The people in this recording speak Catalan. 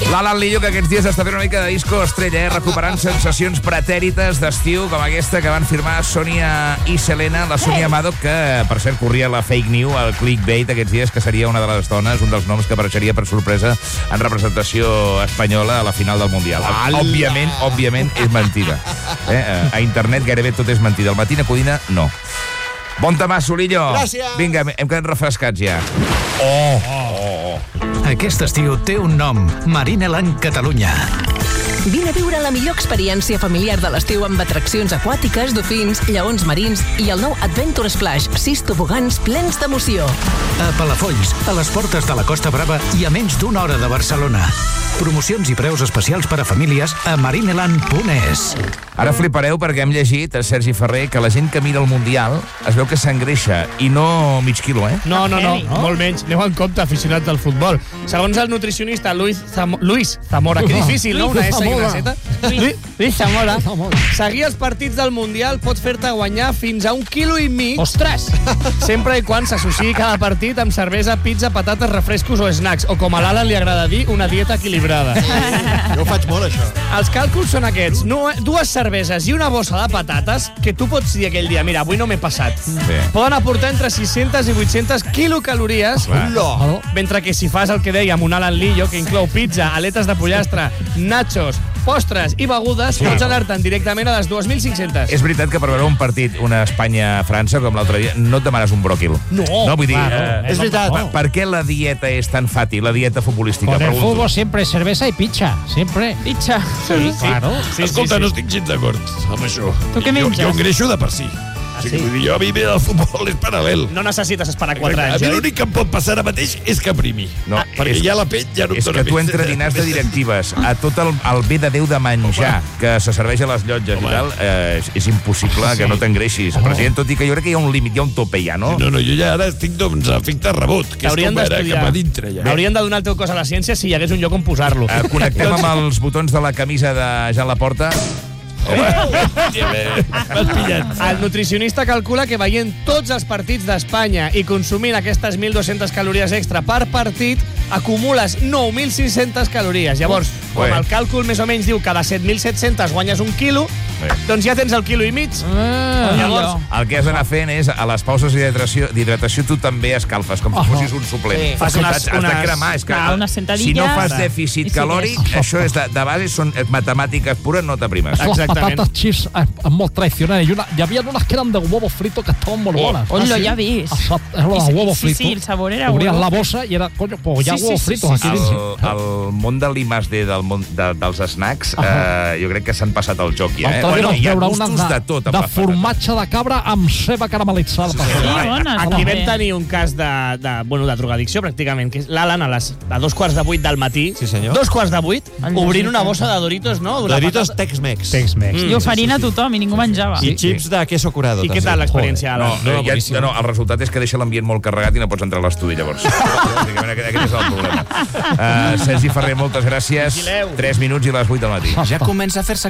L'Alan Lillo, que aquests dies està fent una mica de disco estrella, recuperant sensacions pretèrites d'estiu com aquesta que van firmar Sònia i Selena, la Sònia Amado, que, per cert, corria la fake news, el clickbait aquests dies, que seria una de les dones, un dels noms que apareixeria per sorpresa en representació espanyola a la final del Mundial. Òbviament, és mentida. A internet gairebé tot és mentida. El Matina Codina, no. Bon tamasso, Lillo. Gràcies. Vinga, hem quedat refrescats ja. Aquest estiu té un nom, Marineland Catalunya. Vine a viure la millor experiència familiar de l'estiu amb atraccions aquàtiques, dofins, lleons marins i el nou Adventure Splash, 6 tobogans plens d'emoció. A Palafolls, a les portes de la Costa Brava i a menys d'una hora de Barcelona. Promocions i preus especials per a famílies a marineland.es. Ara flipareu perquè hem llegit, a Sergi Ferrer, que la gent que mira el Mundial es veu que s'engreixa, i no mig quilo, eh? No, molt menys. Aneu en compte, aficionats del futbol. Segons el nutricionista Luis Zamora, que difícil, no? Una S i una Z. Luis Zamora. Seguir els partits del Mundial pot fer-te guanyar fins a 1,5 quilos. Ostres! Sempre i quan s'associï cada partit amb cervesa, pizza, patates, refrescos o snacks, o com a l'Alan li agrada dir, una dieta equilibrada. Jo ho faig molt, això. Els càlculs són aquests. 2 cerveses i una bossa de patates que tu pots dir aquell dia, mira, avui no m'he passat. Sí. Poden aportar entre 600 i 800 quilocalories, mentre que si fas el que dèiem, un Alan Lillo, que inclou pizza, aletes de pollastre, nachos, postres i begudes, pots anar-te'n directament a les 2.500. És veritat que per veure un partit, una Espanya-França, com l'altre dia, no et demanes un bròquil. No, vull dir, és veritat. Per què la dieta és tan fàcil, la dieta futbolística? Con el Pregunto. fútbol siempre es cerveza y pizza, siempre. Pizza. Sí, Claro. Escolta, no estic gens d'acord amb això. Tu què menges? Jo engreixo de per si. O sigui, vull dir, a mi el futbol és paral·lel. No necessites esperar 4 A anys, mi oi? l'únic que em pot passar ara mateix és que primi. No, perquè ja la pell ja no em És dóna que tu més. entre dinars de directives, a tot el bé de Déu de menjar que se serveix a les llotges i tal, és impossible que no t'engreixis. President, tot i que jo crec que hi ha un límit, hi ha un tope ja, no? No, jo ja ara estic, doncs, a efecte rebot, que és T'haurien com ara d'estudiar. cap a dintre, ja. Haurien de donar el teu cos a la ciència si hi hagués un lloc on posar-lo. Connectem amb els botons de la camisa de Jean Laporta. M'has pillat. El nutricionista calcula que veient tots els partits d'Espanya i consumint aquestes 1.200 calories extra per partit, acumules 9.600 calories. Llavors, com el càlcul més o menys diu que de 7.700 guanyes 1 quilo, doncs ja tens el quilo i mig. Llavors, El que has d'anar fent és, a les pauses d'hidratació, tu també escalfes, com si fossis un suplent. Fas Has de cremar. És que, unes sentadilles. si no fas dèficit I calòric, això és de base, són matemàtiques pures, no t'aprimes. Las Exactamente. patatas chips es muy tradicionales. Y había unas que eran de huevo frito que estaban muy buenas. Hola, ya ves. Exacto, es lo de huevo frito. Sí, el sabor era Obrías huevo la frito. bossa y era, coño, pues ya Sí, huevos sí, fritos sí, aquí sí. dins. El món de l'I+D, dels snacks, jo crec que s'han passat el joc ja. L'altre dia vaig Hi ha veure gustos unes de tot. de formatge de cabra amb ceba caramelitzada. Sí, bones. aquí vam també. tenir un cas de drogadicció, pràcticament, que és l'Alan a 2:15 del matí, Sí, senyor. 2:15, obrint una bossa de Doritos, no? D'una Doritos patata. Tex-Mex. Tex-Mex. I oferint a tothom i ningú menjava. I xips de queso curado. I què tal l'experiència, Alan? No, el resultat és que deixa l'ambient molt carregat i no pots entrar a l'estudi, llavors. Aquest és el problema. Sergi Ferrer, moltes gràcies. 3 minuts i les 8 del matí. Ja comença a fer-se